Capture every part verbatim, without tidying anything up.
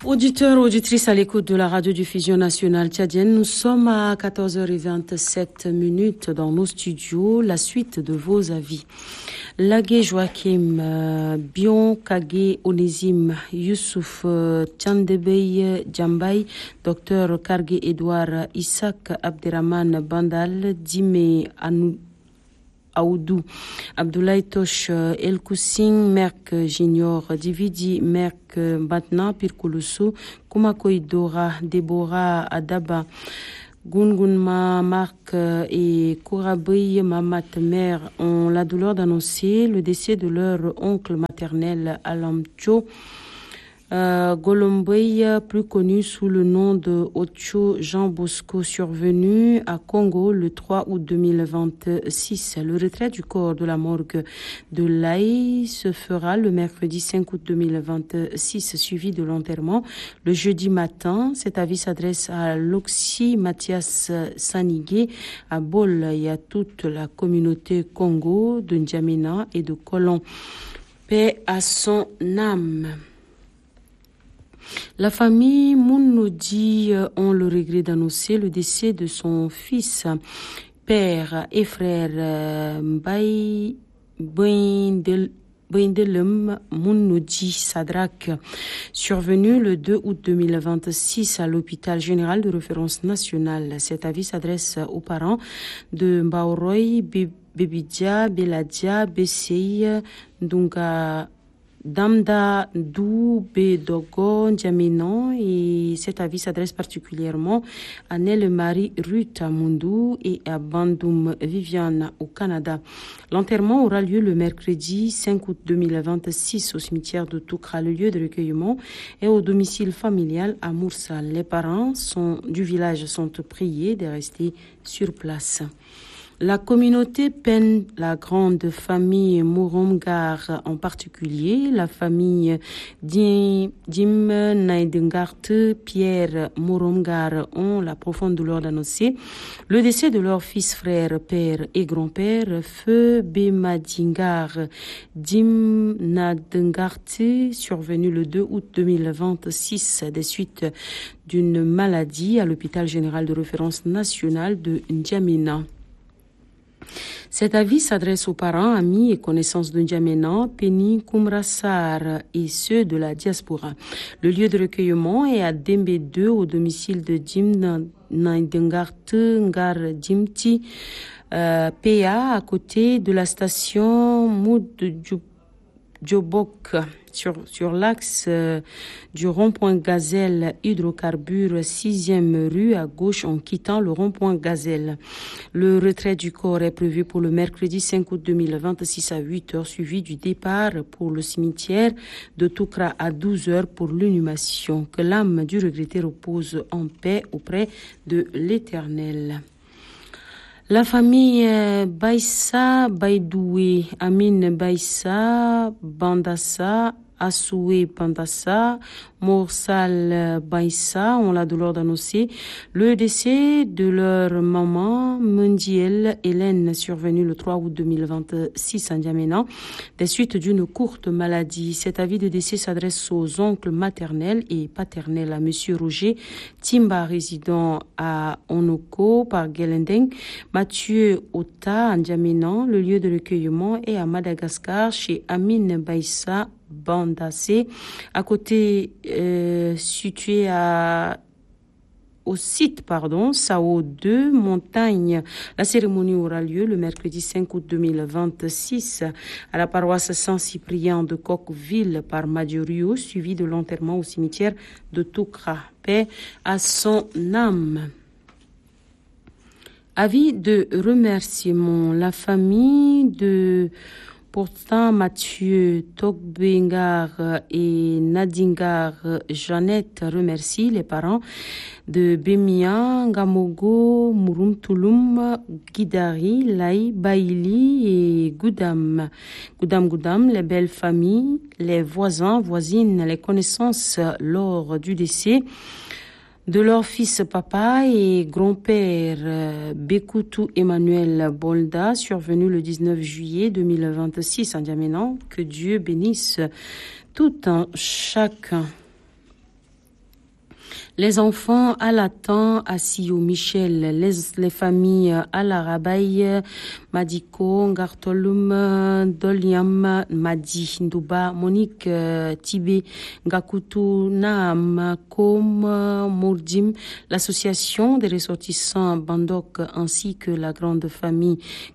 Auditeurs, auditrices à l'écoute de la radiodiffusion nationale tchadienne, nous sommes à quatorze heures vingt-sept minutes dans nos studios, la suite de vos avis. Lagé Joachim, euh, Bion Kage Onésime, Youssouf euh, Tchandebey Djambay, Docteur Karge Edouard Isaac Abderrahman Bandal, Dime Anou Aoudou, Abdoulaye Tosh, El Koussing, Merck Junior, Dividi, Merck Batna, Pirkouloussou, Koumakoy Dora, Deborah Adaba, Gungunma, Marc et Kouraboui Mamat Mère ont la douleur d'annoncer le décès de leur oncle maternel Alamcho Euh, Golomboy, plus connu sous le nom de Ocho Jean Bosco, survenu à Congo le trois août deux mille vingt-six. Le retrait du corps de la morgue de l'Aï se fera le mercredi cinq août deux mille vingt-six, suivi de l'enterrement le jeudi matin. Cet avis s'adresse à Loxy Mathias Sanigué, à Bol et à toute la communauté Congo de N'Djamena et de Kolon. Paix à son âme. La famille Mounoudi ont le regret d'annoncer le décès de son fils, père et frère Mbaye Boindelum Mounoudi Sadrak, survenu le deux août deux mille vingt-six à l'hôpital général de référence nationale. Cet avis s'adresse aux parents de Mbaoroy Bebidia Beladia Bessey Dunga Damda Dou Bedogo Djaminon, et cet avis s'adresse particulièrement à Nel-Marie Ruth Mundou et à Bandoum Viviane au Canada. L'enterrement aura lieu le mercredi cinq août deux mille vingt-six au cimetière de Toukra. Le lieu de recueillement est au domicile familial à Moursal. Les parents sont, du village sont priés de rester sur place. La communauté peine la grande famille Mouromgar, en particulier la famille Dim Naidengart, Pierre Mouromgar, ont la profonde douleur d'annoncer le décès de leur fils, frère, père et grand-père, Feu Bemadingar Dim Nadengart, survenu le deux août deux mille vingt-six des suites d'une maladie à l'hôpital général de référence national de N'Djamena. Cet avis s'adresse aux parents, amis et connaissances de N'Djamena, Penny, Koumrassar et ceux de la diaspora. Le lieu de recueillement est à Dembe deux, au domicile de Dim Naindengart Ngar Dimti, euh, P A, à côté de la station Moud Djobok, sur, sur l'axe euh, du rond-point Gazelle Hydrocarbures, sixième rue à gauche en quittant le rond-point Gazelle. Le retrait du corps est prévu pour le mercredi cinq août deux mille vingt-six à huit heures, suivi du départ pour le cimetière de Toukra à douze heures pour l'inhumation. Que l'âme du regretté repose en paix auprès de l'Éternel. La famille Baïssa Baïdoué, Amine Baïssa Bandassa, Assoué Bandassa, Morsal Baïssa ont la douleur d'annoncer le décès de leur maman Mundiel Hélène, survenue le trois août deux mille vingt-six à N'Djamena des suites d'une courte maladie. Cet avis de décès s'adresse aux oncles maternels et paternels, à Monsieur Roger Timba, résident à Onoko par Gelendeng, Mathieu Ota à N'Djamena. Le lieu de recueillement est à Madagascar chez Amine Baïssa Bandassé, à côté euh, situé à au site pardon Sao deux Montagne. La cérémonie aura lieu le mercredi cinq août deux mille vingt-six à la paroisse Saint-Cyprien de Coqueville par Madiorio, suivi de l'enterrement au cimetière de Toukra. Paix à son âme. Avis de remerciement. La famille de Pourtant, Mathieu Tokbengar et Nadingar Jeannette remercient les parents de Bemia, Gamogo, Murumtulum, Guidari, Lai, Baili et Goudam. Goudam Goudam, les belles familles, les voisins, voisines, les connaissances lors du décès de leur fils papa et grand-père euh, Bekoutou Emmanuel Bolda, survenu le dix-neuf juillet deux mille vingt-six en N'Djamena. Que Dieu bénisse tout un chacun. Les enfants à Latan, à Sio Michel, les, les familles à la Rabaille, Madiko, Ngartolum, Doliam, Madi, Ndouba, Monique, Tibé, Ngakutu, Naam, Kom, Mourdim, l'association des ressortissants Bandok ainsi que la grande famille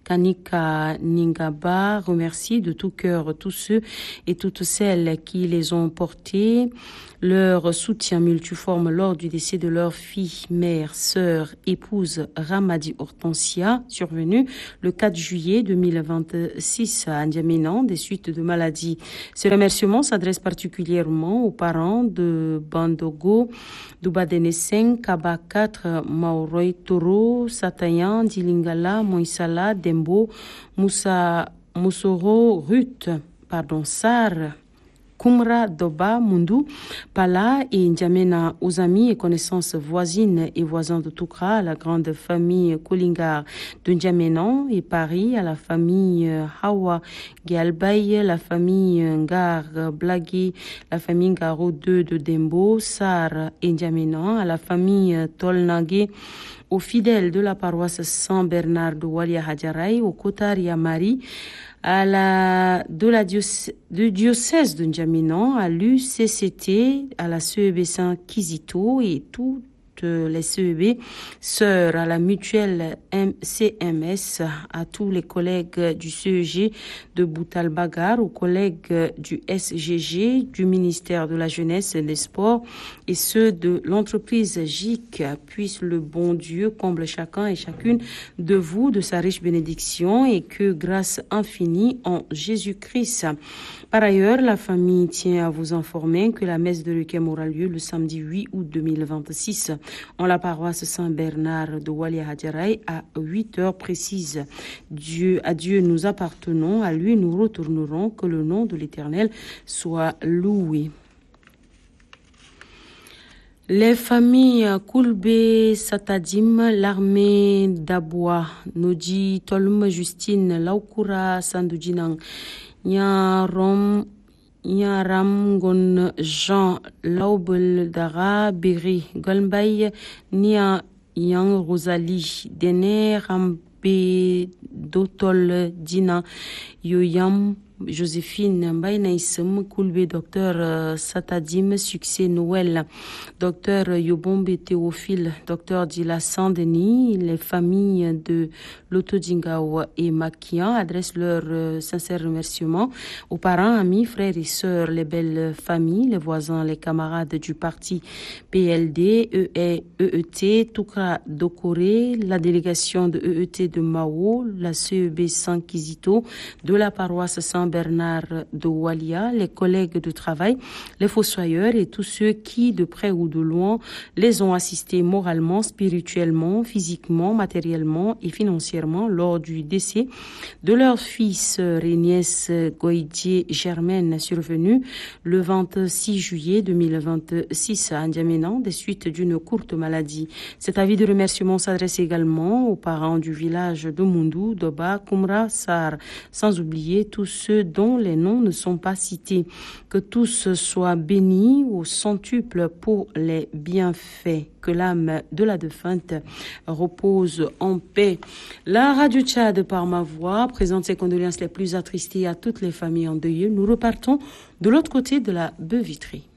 Kanika Ningaba remercie de tout cœur tous ceux et toutes celles qui les ont portés. Leur soutien multiforme lors du décès de leur fille, mère, sœur, épouse Ramadi Hortensia, survenu le quatre juillet deux mille vingt-six à N'Djamena des suites de maladies. Ces remerciements s'adressent particulièrement aux parents de Bandogo, Doubadeneseng, Kaba quatre, Maoroy Toro, Satayan, Dilingala, Moïsala, Dembo, Moussa, Moussoro, Ruth, pardon, Sar, Kumra, Doba, Mundu, Pala et N'Djamena, aux amis et connaissances voisines et voisins de Toukra, à la grande famille Kolingar de N'Djamena et Paris, à la famille Hawa Galbaye, la famille Ngar Blagui, la famille Ngaro deux de Dembo, Sar et N'Djamena, à la famille Tolnagé, aux fidèles de la paroisse Saint-Bernard de Walia Hadjaraï, au Kotaria Marie, à la, de la diocèse, de diocèse de N'Djamena, à l'U C C T, à la C E B Saint-Kizito et toutes les C E B, sœurs, à la mutuelle M C M S, à tous les collègues du C E G de Boutal-Bagar, aux collègues du S G G, du ministère de la Jeunesse et des Sports et ceux de l'entreprise J I C. Puisse le bon Dieu comble chacun et chacune de vous de sa riche bénédiction et que grâce infinie en Jésus-Christ. Par ailleurs, la famille tient à vous informer que la messe de Requiem aura lieu le samedi huit août deux mille vingt-six en la paroisse Saint-Bernard de Walia Hadjaraï à huit heures précises. Dieu, à Dieu nous appartenons, à lui nous retournerons, que le nom de l'Éternel soit loué. Les familles Koulbe Satadim, l'armée d'Aboua, Nodi Tolum Justine, Laukura Sandoudinang, Nyarom, Nyaram Gon Jean, Laubel Dara, Beri, Golmbay, Nia Yang Rosalie, Dene Rambe Dotol Dina, Yoyam, Joséphine Mbaïnaïsem, Koulbe, docteur euh, Satadim, Succès Noël, docteur Yobombe Théophile, docteur Dila Saint-Denis, les familles de Lotodingao et Makian adressent leurs euh, sincères remerciements aux parents, amis, frères et sœurs, les belles familles, les voisins, les camarades du parti P L D, E E T, Toukra Dokore, la délégation de E E T de Mao, la C E B Saint-Kizito, de la paroisse Saint-Bernard de Walia, les collègues de travail, les fossoyeurs et tous ceux qui, de près ou de loin, les ont assistés moralement, spirituellement, physiquement, matériellement et financièrement lors du décès de leur fils et nièce Goïdier Germaine, survenue le vingt-six juillet deux mille vingt-six à N'Djamena des suites d'une courte maladie. Cet avis de remerciement s'adresse également aux parents du village de Mundu, Doba, Kumra, Sar, sans oublier tous ceux dont les noms ne sont pas cités. Que tous soient bénis au centuple pour les bienfaits. Que l'âme de la défunte repose en paix. La Radio Tchad, par ma voix, présente ses condoléances les plus attristées à toutes les familles endeuillées. Nous repartons de l'autre côté de la baie vitrée.